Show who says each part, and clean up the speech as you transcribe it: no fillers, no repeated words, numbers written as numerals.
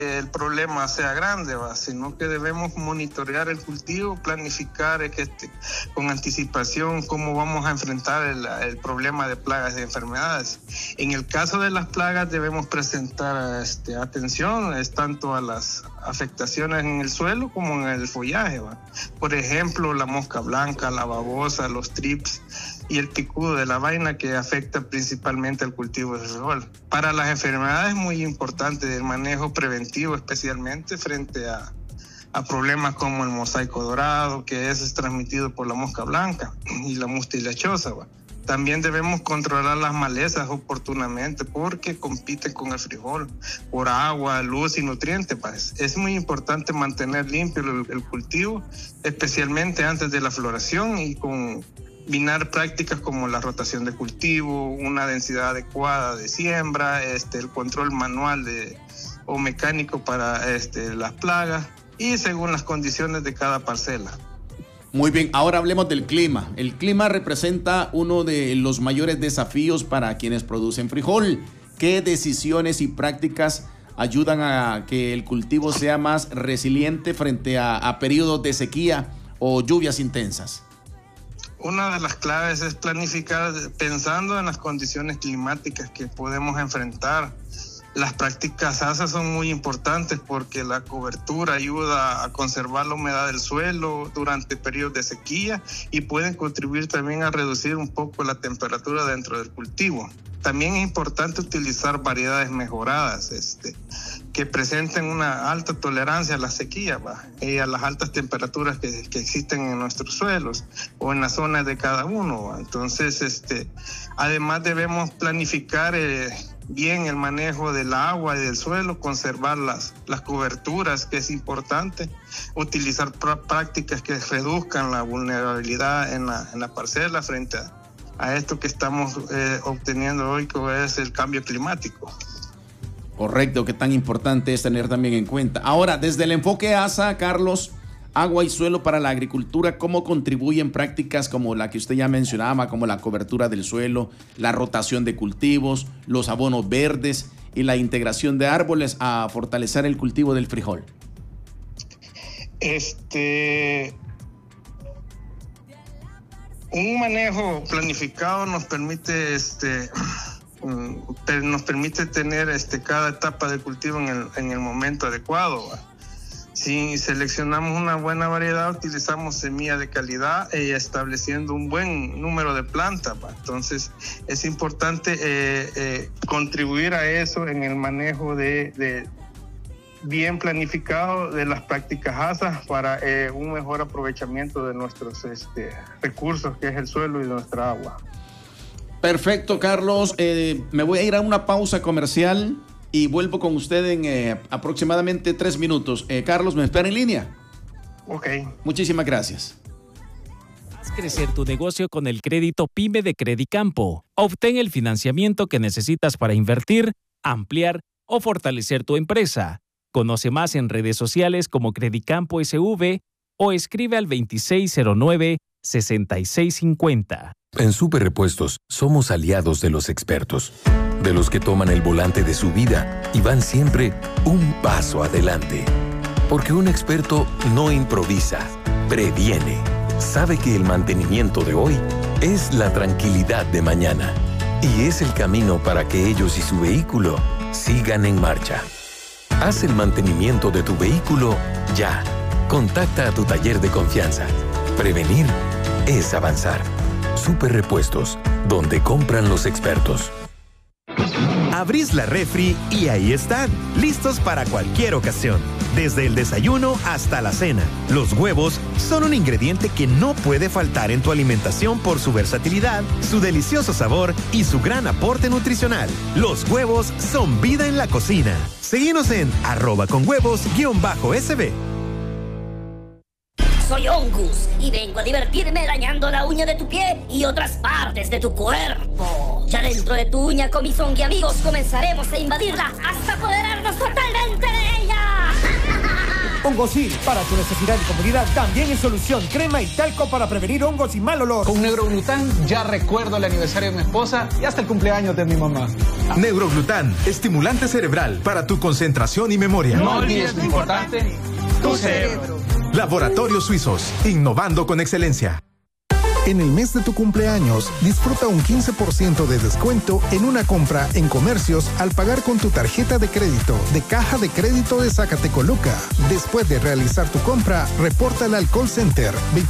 Speaker 1: el problema sea grande, sino que debemos monitorear el cultivo, planificar con anticipación cómo vamos a enfrentar el problema de plagas y enfermedades. En el caso de las plagas debemos presentar atención tanto a las afectaciones en el suelo como en el follaje. Por ejemplo, la mosca blanca, la babosa, los trips y el picudo de la vaina, que afecta principalmente al cultivo de frijol. Para las enfermedades es muy importante el manejo preventivo, especialmente frente a problemas como el mosaico dorado, que es transmitido por la mosca blanca y la mustilachosa. También debemos controlar las malezas oportunamente porque compiten con el frijol por agua, luz y nutrientes. Es muy importante mantener limpio el cultivo, especialmente antes de la floración, y combinar prácticas como la rotación de cultivo, una densidad adecuada de siembra, el control manual o mecánico para las plagas y según las condiciones de cada parcela.
Speaker 2: Muy bien, ahora hablemos del clima. El clima representa uno de los mayores desafíos para quienes producen frijol. ¿Qué decisiones y prácticas ayudan a que el cultivo sea más resiliente frente a periodos de sequía o lluvias intensas?
Speaker 1: Una de las claves es planificar pensando en las condiciones climáticas que podemos enfrentar. Las prácticas ASA son muy importantes porque la cobertura ayuda a conservar la humedad del suelo durante periodos de sequía y pueden contribuir también a reducir un poco la temperatura dentro del cultivo. También es importante utilizar variedades mejoradas que presenten una alta tolerancia a la sequía y a las altas temperaturas que existen en nuestros suelos o en las zonas de cada uno. Entonces, además debemos planificar bien el manejo del agua y del suelo, conservar las coberturas, que es importante, utilizar prácticas que reduzcan la vulnerabilidad en la parcela frente a esto que estamos obteniendo hoy, que es el cambio climático.
Speaker 2: Correcto, que tan importante es tener también en cuenta. Ahora, desde el enfoque ASA, Carlos, agua y suelo para la agricultura, ¿cómo contribuyen prácticas como la que usted ya mencionaba, como la cobertura del suelo, la rotación de cultivos, los abonos verdes y la integración de árboles a fortalecer el cultivo del frijol?
Speaker 1: Un manejo planificado nos permite tener cada etapa de cultivo en el momento adecuado. Si seleccionamos una buena variedad, utilizamos semilla de calidad estableciendo un buen número de plantas. Entonces es importante contribuir a eso en el manejo de bien planificado de las prácticas ASA para un mejor aprovechamiento de nuestros recursos, que es el suelo y nuestra agua.
Speaker 2: Perfecto, Carlos. Me voy a ir a una pausa comercial y vuelvo con usted en aproximadamente 3 minutos. Carlos, ¿me espera en línea?
Speaker 1: Ok.
Speaker 2: Muchísimas gracias.
Speaker 3: Haz crecer tu negocio con el crédito PYME de Credicampo. Obtén el financiamiento que necesitas para invertir, ampliar o fortalecer tu empresa. Conoce más en redes sociales como Credicampo SV o escribe al 2609-6650.
Speaker 4: En Super Repuestos somos aliados de los expertos, de los que toman el volante de su vida y van siempre un paso adelante. Porque un experto no improvisa, previene. Sabe que el mantenimiento de hoy es la tranquilidad de mañana y es el camino para que ellos y su vehículo sigan en marcha. Haz el mantenimiento de tu vehículo ya. Contacta a tu taller de confianza. Prevenir es avanzar. Super Repuestos, donde compran los expertos.
Speaker 5: Abrís la refri y ahí están, listos para cualquier ocasión. Desde el desayuno hasta la cena, los huevos son un ingrediente que no puede faltar en tu alimentación por su versatilidad, su delicioso sabor y su gran aporte nutricional. Los huevos son vida en la cocina. Seguinos en @conhuevos_SB.
Speaker 6: Soy Ongus y vengo a divertirme dañando la uña de tu pie y otras partes de tu cuerpo. Ya dentro de tu uña, con mis Ongi amigos, comenzaremos a invadirla hasta apoderarnos totalmente de ella.
Speaker 7: Hongosil, para tu necesidad de comodidad, también es solución. Crema y talco para prevenir hongos y mal olor.
Speaker 8: Con Neuroglután ya recuerdo el aniversario de mi esposa y hasta el cumpleaños de mi mamá.
Speaker 9: Neuroglután, estimulante cerebral para tu concentración y memoria.
Speaker 8: No olvides lo importante, tu cerebro.
Speaker 9: Laboratorios Suizos, innovando con excelencia.
Speaker 10: En el mes de tu cumpleaños, disfruta un 15% de descuento en una compra en comercios al pagar con tu tarjeta de crédito de Caja de Crédito de Zacatecoluca. Después de realizar tu compra, repórtala al call center